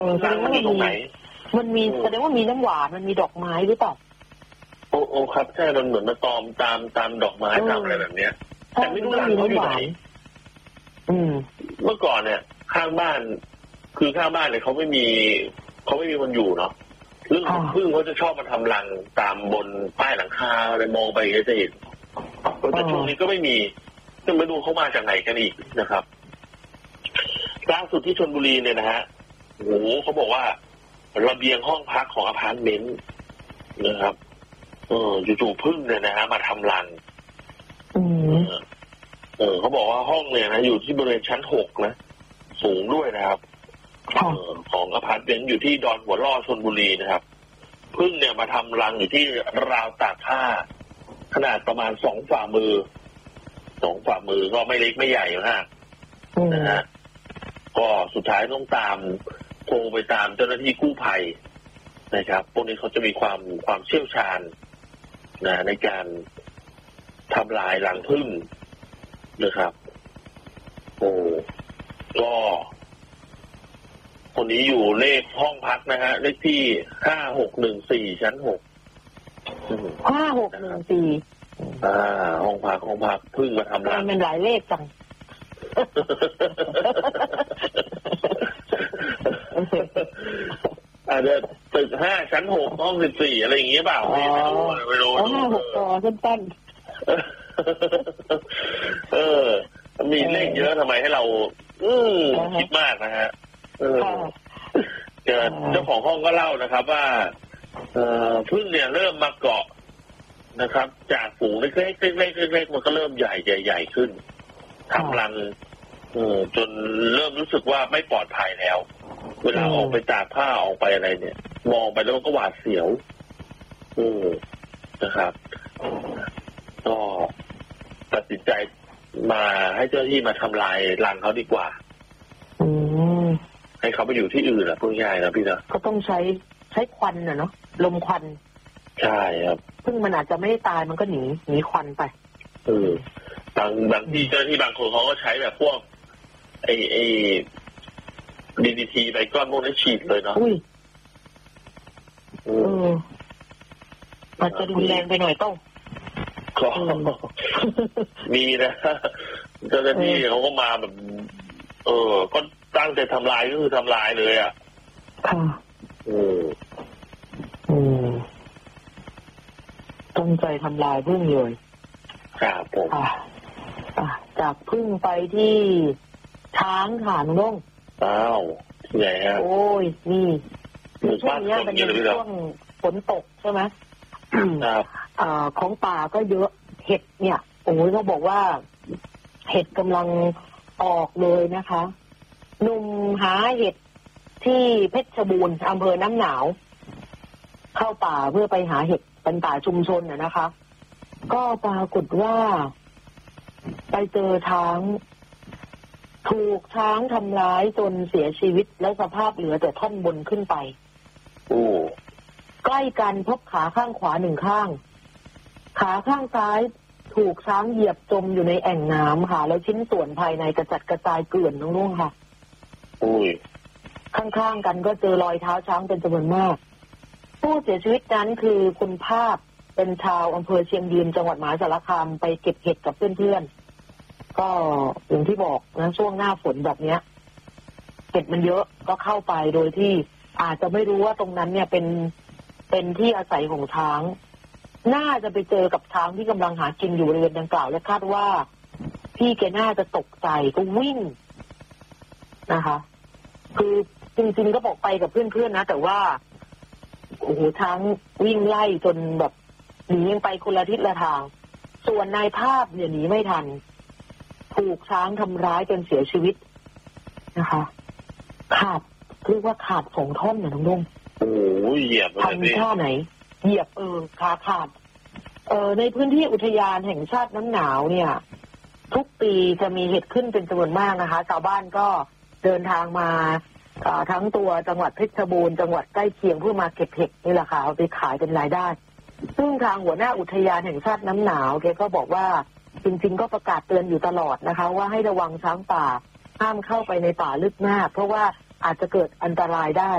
แสดงว่ามันมีแสดงว่ามีน้ำหวานมันมีดอกไม้หรือเปล่าโอ้ครับใช่มันเหมือนมาตอมตามดอกไม้ตามอะไรแบบเนี้ยแต่ไม่รู้รังเขาอยู่ไหนเมื่อก่อนเนี่ยข้างบ้านเนี่ยเขาไม่มีคนอยู่เนาะเรื่องพึ่งเขาจะชอบมาทำรังตามบนป้ายหลังคาอะไรมองไปจะเห็นแต่ช่วงนี้ก็ไม่มีซึ่งไม่รู้เขามาจากไหนกันอีกนะครับล่าสุดที่ชลบุรีเนี่ยนะฮะโอ้โหเขาบอกว่าระเบียงห้องพักของอพาร์ตเมนต์นะครับจู่ๆพึ่งเนี่ยนะฮะมาทำรังเขาบอกว่าห้องเนี่ยนะอยู่ที่บริเวณชั้น6นะสูงด้วยนะครับของอพาร์ตเมนต์อยู่ที่ดอนหัวล่อชลบุรีนะครับพึ่งเนี่ยมาทำรังอยู่ที่ราวตากผ้าขนาดประมาณ2 ฝ่ามือก็ไม่เล็กไม่ใหญ่มากนะฮะก็สุดท้ายต้องโทรไปตามเจ้าหน้าที่กู้ภัยนะครับพวกนี้เขาจะมีความเชี่ยวชาญนะในการทำลายรังผึ้งนะครับก็คนนี้อยู่เลขห้องพักนะฮะเลขที่5614ชั้น6 5614 ห้องพักผึ้งมาทำรังมันหลายเลขจังอาจจะตึก5ชั้น6ห้อง14อะไรอย่างเงี้ยเปล่าไม่รู้ 5-6ต่อสั้นมีเลขเยอะทำไมให้เราคิดมากนะฮะเจ้าของห้องก็เล่านะครับว่าพึ่งเนี่ยเริ่มมาเกาะนะครับจากฝูงเล็กๆมันก็เริ่มใหญ่ขึ้นทำรังจนเริ่มรู้สึกว่าไม่ปลอดภัยแล้วเวลาออกไปตากผ้าออกไปอะไรเนี่ยมองไปแล้วก็หวาดเสียวนะครับก็ตัดสินใจมาให้เจ้าหน้าที่มาทำลายรังเขาดีกว่าให้เขาไปอยู่ที่อื่นพูดง่ายนะพี่นะก็ต้องใช้ควันเนาะลมควันใช่ครับพึ่งมันอาจจะไม่ได้ตายมันก็หนีควันไปบางที่เจ้าหน้าที่บางคนเขาก็ใช้แบบพวกไอ้ DDT ไปก้อนพวกนี้ฉีดเลยเนาะอาจจะรุนแรงไปหน่อยต้องก็มีนะเจ้าหน้าที่เขาก็มาแบบก็ตั้งใจทำลายก็คือทำลายเลยอ่ะตั้งใจทำลายพึ่งเลยครับผมจากพึ่งไปที่ช้างค่ะน้องลุงที่ไหนฮะโอ้ยนี่ช่วงนี้เป็นช่วงฝนตกใช่ไหมของป่าก็เยอะเห็ดเนี่ยโอ้ยเขาบอกว่าเห็ดกำลังออกเลยนะคะหนุ่มหาเห็ดที่เพชรบูรณ์อำเภอน้ำหนาวเข้าป่าเพื่อไปหาเห็ดเป็นป่าชุมชนนะคะก็ปรากฏว่าไปเจอช้างถูกช้างทำร้ายจนเสียชีวิตแล้วสภาพเหลือแต่ท่อนบนขึ้นไปใกล้กันพบขาข้างขวา1 ข้างขาข้างซ้ายถูกช้างเหยียบจมอยู่ในแอ่งน้ำค่ะแล้วชิ้นส่วนภายในกระจัดกระจายเกลื่อนน้องๆค่ะข้างๆกันก็เจอรอยเท้าช้างเป็นจำนวนมากผู้เสียชีวิตนั้นคือคุณภาพเป็นชาวอำเภอเชียงยืนจังหวัดมหาสารคามไปเก็บเห็ดกับเพื่อนๆก็อย่างที่บอกนะช่วงหน้าฝนแบบเนี้ยเห็ดมันเยอะก็เข้าไปโดยที่อาจจะไม่รู้ว่าตรงนั้นเนี่ยเป็นที่อาศัยของช้างน่าจะไปเจอกับช้างที่กำลังหากินอยู่บริเวณดังกล่าวและคาดว่าพี่แกน่าจะตกใจก็วิ่งนะคะคือจริงๆก็บอกไปกับเพื่อนๆนะแต่ว่าโอ้โหช้างวิ่งไล่จนแบบหนีไปคนละทิศละทางส่วนนายภาพเนี่ยหนีไม่ทันถูกช้างทำร้ายจนเสียชีวิตนะคะเรียกว่าขาด2 ท่อนนะน้องลุงโอ้ยเหยียบทำท่าไหนเหยียบขาขาดในพื้นที่อุทยานแห่งชาติน้ำหนาวเนี่ยทุกปีจะมีเห็ดขึ้นเป็นจำนวนมากนะคะชาวบ้านก็เดินทางมาทั้งตัวจังหวัดเพชรบูรณ์จังหวัดใกล้เคียงเพื่อมาเก็บเห็ดนี่แหละค่ะเอาไปขายเป็นรายได้ซึ่งทางหัวหน้าอุทยานแห่งชาติน้ำหนาวแกก็บอกว่าจริงๆก็ประกาศเตือนอยู่ตลอดนะคะว่าให้ระวังช้างป่าห้ามเข้าไปในป่าลึกมากเพราะว่าอาจจะเกิดอันตรายได้